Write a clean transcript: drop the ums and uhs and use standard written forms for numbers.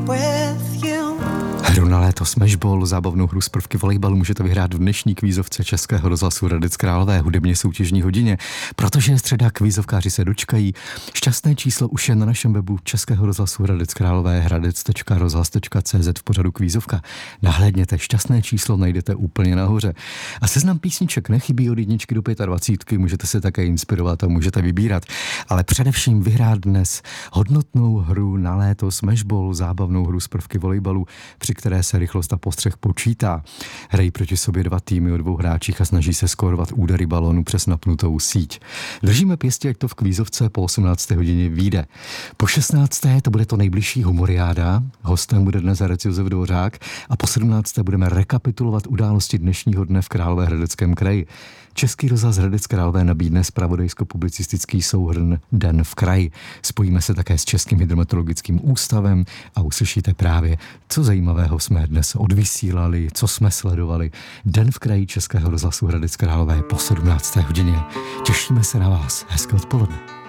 with you. Hru na léto Smashball, zábavnou hru z prvky volejbalu můžete vyhrát v dnešní kvízovce Českého rozhlasu Hradec Králové hudebně soutěžní hodině. Protože je středa, kvízovkáři se dočkají. Šťastné číslo už je na našem webu Českého rozhlasu Hradec Králové hradec.rozhlas.cz v pořadu kvízovka. Nahlédněte, šťastné číslo najdete úplně nahoře. A seznam písniček nechybí od 1 do 25, můžete se také inspirovat a můžete vybírat. Ale především vyhrát dnes hodnotnou hru na léto Smashball, zábavnou hru z prvky volejbalu, při které se rychlost a postřeh počítá. Hrají proti sobě 2 týmy o 2 hráčích a snaží se skórovat údery balónu přes napnutou síť. Držíme pěstí, ať to v kvízovce po 18. hodině vyjde. Po 16. to bude to nejbližší humoriáda. Hostem bude dnes herec Josef Dvořák a po 17. budeme rekapitulovat události dnešního dne v Královéhradeckém kraji. Český rozhlas Hradec Králové nabídne zpravodajsko-publicistický souhrn Den v kraji. Spojíme se také s Českým hydrometeorologickým ústavem a uslyšíte právě, co zajímavého jsme dnes odvysílali, co jsme sledovali. Den v kraji Českého rozhlasu Hradec Králové po 17. hodině. Těšíme se na vás. Hezké odpoledne.